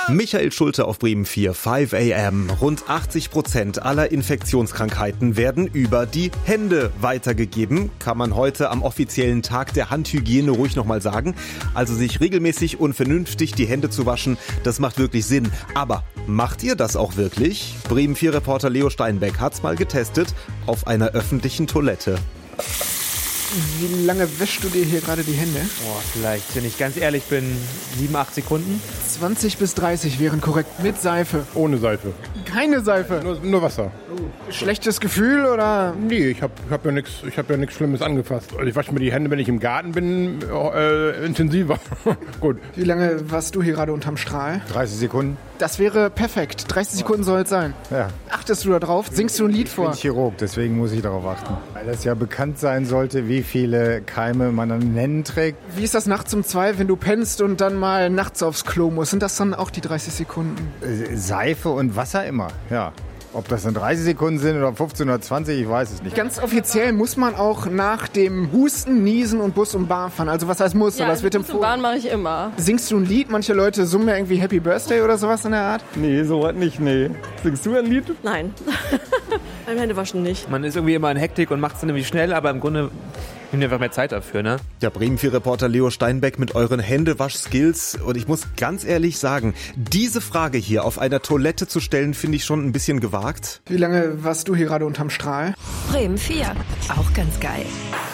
Michael Schulte auf Bremen 4, 5 AM. Rund 80% aller Infektionskrankheiten werden über die Hände weitergegeben. Kann man heute am offiziellen Tag der Handhygiene ruhig nochmal sagen. Also sich regelmäßig und vernünftig die Hände zu waschen, das macht wirklich Sinn. Aber macht ihr das auch wirklich? Bremen 4 Reporter Leo Steinbeck hat's mal getestet auf einer öffentlichen Toilette. Wie lange wäschst du dir hier gerade die Hände? Vielleicht, wenn ich ganz ehrlich bin, 7, 8 Sekunden. 20 bis 30 wären korrekt. Mit Seife. Ohne Seife. Keine Seife. Nur Wasser. Schlechtes Gefühl oder? Nee, ich hab ja nichts Schlimmes angefasst. Also ich wasche mir die Hände, wenn ich im Garten bin, intensiver. Gut. Wie lange warst du hier gerade unterm Strahl? 30 Sekunden. Das wäre perfekt. 30 Sekunden soll es sein. Ja. Achtest du da drauf? Singst du ein Lied vor? Ich bin Chirurg, deswegen muss ich darauf achten. Weil das ja bekannt sein sollte, wie viele Keime man an den Händen trägt. Wie ist das nachts um 2, wenn du pennst und dann mal nachts aufs Klo musst? Sind das dann auch die 30 Sekunden? Seife und Wasser immer, ja. Ob das dann 30 Sekunden sind oder 15 oder 20, ich weiß es nicht. Ganz offiziell muss man auch nach dem Husten, Niesen und Bus und Bahn fahren. Also was heißt muss, aber es wird Bus und Bahn mache ich immer. Singst du ein Lied? Manche Leute summen ja irgendwie Happy Birthday oder sowas in der Art. Nee, sowas nicht, nee. Singst du ein Lied? Nein. Beim Händewaschen nicht. Man ist irgendwie immer in Hektik und macht es dann irgendwie schnell, aber im Grunde nimmt einfach mehr Zeit dafür, ne? Ja, Bremen 4 Reporter Leo Steinbeck mit euren Händewasch-Skills. Und ich muss ganz ehrlich sagen, diese Frage hier auf einer Toilette zu stellen, finde ich schon ein bisschen gewagt. Wie lange warst du hier gerade unterm Strahl? Bremen 4, auch ganz geil.